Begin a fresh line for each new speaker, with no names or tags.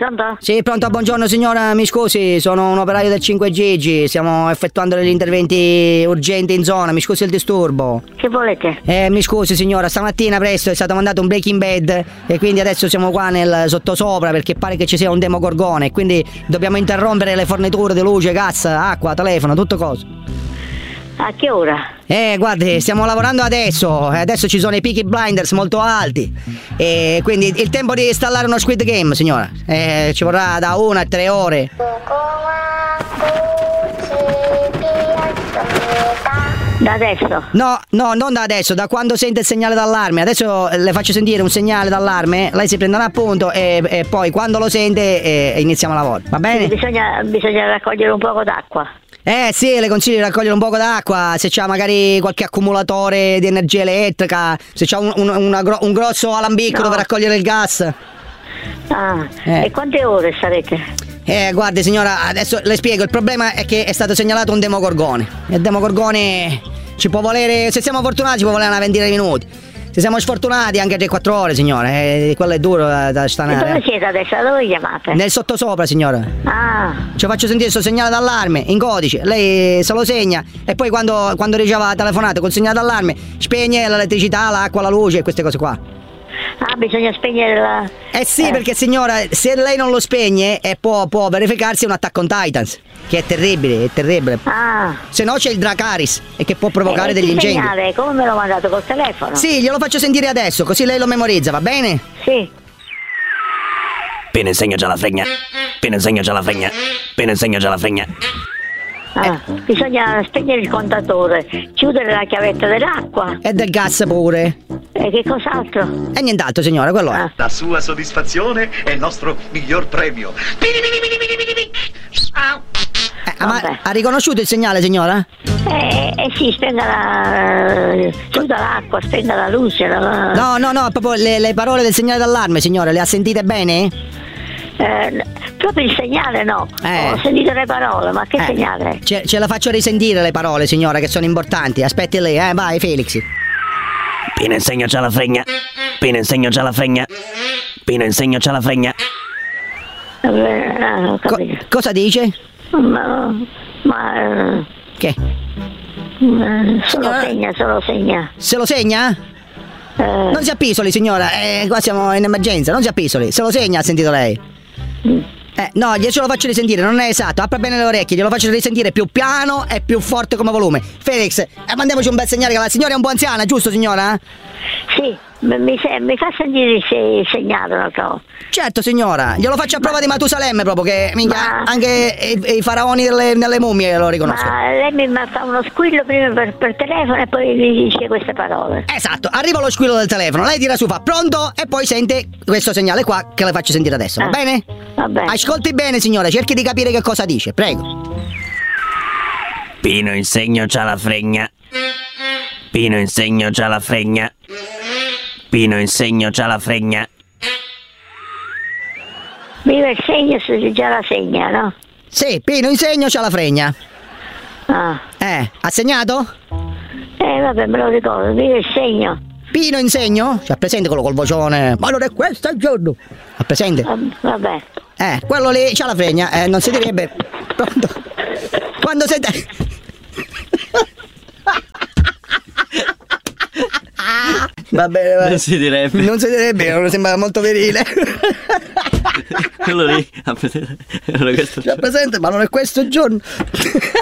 Pronto?
Sì, pronto, buongiorno signora, mi scusi, sono un operaio del 5 Gigi, stiamo effettuando degli interventi urgenti in zona, mi scusi il disturbo.
Che volete?
Mi scusi signora, stamattina presto è stato mandato un Breaking Bad e quindi adesso siamo qua nel sottosopra perché pare che ci sia un demogorgone e quindi dobbiamo interrompere le forniture di luce, gas, acqua, telefono, tutto cosa.
A che ora?
Guardi, stiamo lavorando adesso ci sono i Peaky Blinders molto alti e quindi il tempo di installare uno Squid Game, signora, ci vorrà da 1 a 3 ore.
Da adesso?
No, non da adesso, da quando sente il segnale d'allarme. Adesso le faccio sentire un segnale d'allarme, lei si prenderà appunto e poi quando lo sente iniziamo a lavorare, va bene?
Bisogna raccogliere un poco d'acqua.
Sì, le consiglio di raccogliere un poco d'acqua, se c'ha magari qualche accumulatore di energia elettrica, se c'ha un grosso alambicco dove raccogliere il gas.
E quante ore sarete?
Guardi signora, adesso le spiego, il problema è che è stato segnalato un demogorgone. Il demogorgone ci può volere, se siamo fortunati ci può volere una ventina di minuti. Se siamo sfortunati anche 3-4 ore, signora, quello è duro da stanare.
E dove siete adesso? Da dove chiamate?
Nel sottosopra, signora. Ci faccio sentire questo segnale d'allarme in codice, lei se lo segna e poi quando riceve la telefonata col segnale d'allarme spegne l'elettricità, l'acqua, la luce e queste cose qua.
Bisogna spegnere la...
Sì, perché signora, se lei non lo spegne può verificarsi un attacco on Titans, che è terribile. Se no c'è il Dracaris e che può provocare degli incendi.
Segnale, come me l'ho mandato col telefono?
Sì, glielo faccio sentire adesso, così lei lo memorizza, va bene?
Sì.
Pene insegna già la fregna. Pene insegna già la fregna. Pene insegna già la fregna.
Bisogna spegnere il contatore, chiudere la chiavetta dell'acqua.
E del gas pure.
E che cos'altro?
E nient'altro, signora, quello è.
La sua soddisfazione è il nostro miglior premio.
Ma ha riconosciuto il segnale, signora?
Sì, chiuda l'acqua, spenga la luce.
No, proprio le parole del segnale d'allarme, signora, le ha sentite bene?
Proprio il segnale no. Ho sentito le parole, ma che segnale?
Ce la faccio risentire le parole, signora, che sono importanti. Aspetti lei, vai Felix.
Pene insegna già la fregna. Pene insegna già la fregna. Pene insegna già la fregna.
Cosa dice? Che?
Se lo segna.
Se lo segna? Non si appisoli, signora, qua siamo in emergenza, non si appisoli. Se lo segna, ha sentito lei? No, glielo faccio risentire, non è esatto, apra bene le orecchie, glielo faccio risentire più piano e più forte come volume. Felix, mandiamoci un bel segnale che la signora è un po' anziana, giusto signora?
Sì, mi fa sentire il segnale un'altra volta.
Certo signora, glielo faccio a prova di Matusalemme proprio, che minchia, anche i faraoni nelle mummie lo riconoscono.
Ma lei mi fa uno squillo prima per telefono e poi mi dice queste parole.
Esatto, arriva lo squillo del telefono, lei tira su, fa pronto e poi sente questo segnale qua che le faccio sentire adesso, va bene?
Va bene.
Ascolti bene signora, cerchi di capire che cosa dice, prego.
Pino insegno c'ha la fregna. Pino insegno c'ha la fregna. Pino insegno c'ha la fregna.
Viva il segno se già la segna, no?
Sì, Pino insegno c'ha la fregna. Ha segnato?
Vabbè, me lo ricordo, viva il segno.
Pino insegno? C'ha presente quello col vocione? Ma non è questo il giorno. Ha presente?
Vabbè.
Quello lì c'ha la fregna, non si direbbe. Pronto? Quando sente... Va bene, va.
Non si direbbe,
non sembra molto virile.
Quello lì, era questo.
C'ha presente, ma non è questo il giorno.